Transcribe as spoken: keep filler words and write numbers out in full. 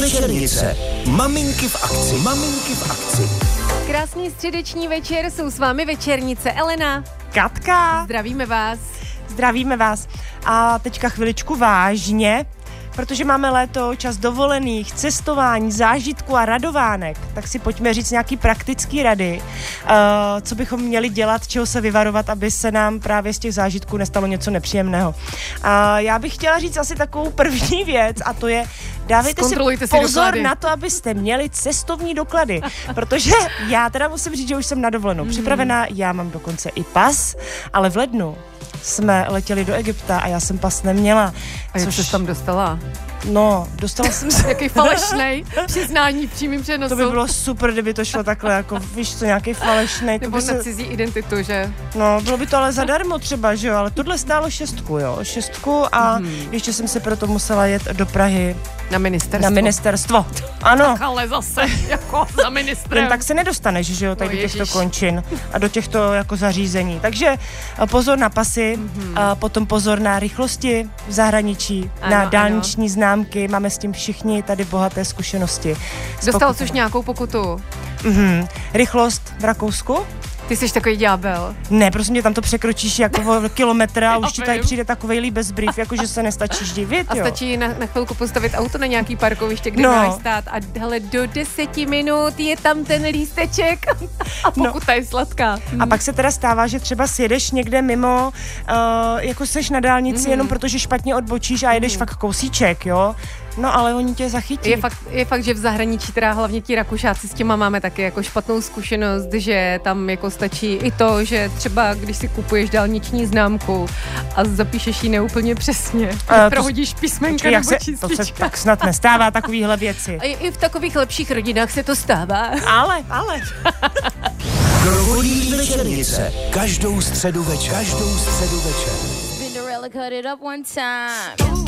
Večernice. Maminky v akci. Maminky v akci. Krásný středeční večer, jsou s vámi Večernice. Elena. Katka. Zdravíme vás. Zdravíme vás. A teďka chviličku vážně, protože máme léto, čas dovolených, cestování, zážitků a radovánek, tak si pojďme říct nějaký praktický rady, uh, co bychom měli dělat, čeho se vyvarovat, aby se nám právě z těch zážitků nestalo něco nepříjemného. Uh, já bych chtěla říct asi takovou první věc, a to je, dávejte si pozor doklady. Na to, abyste měli cestovní doklady, protože já teda musím říct, že už jsem na dovolenou mm. připravená, já mám dokonce i pas, ale v lednu jsme letěli do Egypta a já jsem pas neměla. A jak což... jsi tam dostala? No, dostala jsem se... Jaký falešnej přiznání v přímým přenosu. To by bylo super, kdyby to šlo takhle, jako víš co, nějaký falešnej. Nebo na se... cizí identitu, že? No, bylo by to ale zadarmo třeba, že jo, ale tohle stálo šestku, jo, šestku a hmm. ještě jsem si proto musela jet do Prahy. Na ministerstvo. Na ministerstvo, ano. Tak ale zase, jako za ministrem. Jen tak se nedostaneš, že jo, tady no, do těchto ježiš. končin a do těchto jako zařízení. Takže pozor na pasy, mm-hmm. a potom pozor na rychlosti v zahraničí, ano, na dálniční ano. známky, máme s tím všichni tady bohaté zkušenosti. Dostal jsi už nějakou pokutu? Mhm. Rychlost v Rakousku? Ty jsi takový ďábel. Ne, prosím tě, tam to překročíš jako o kilometr a už ti tady přijde takovejhlí bezbrief, jako že se nestačíš divit, jo. A stačí na, na chvilku postavit auto na nějaký parkoviště, kde no. máš stát a hele, do deseti minut je tam ten lísteček a pokuta no. je sladká. A pak se teda stává, že třeba sjedeš někde mimo, uh, jako seš na dálnici mm. jenom protože špatně odbočíš a jedeš mm. fakt kousíček, jo. No, ale oni tě zachytí. Je fakt, je fakt, že v zahraničí, teda hlavně ti Rakušáci s těma máme taky jako špatnou zkušenost, že tam jako stačí i to, že třeba když si kupuješ dálniční známku a zapíšeš ji neúplně přesně, uh, prohodíš písmenka nebo číslička. To se tak snad nestává, takovýhle věci. A i v takových lepších rodinách se to stává. Ale, ale. Provodí Večernice. Každou středu večer. Každou středu večer. Cinderella cut it up one time.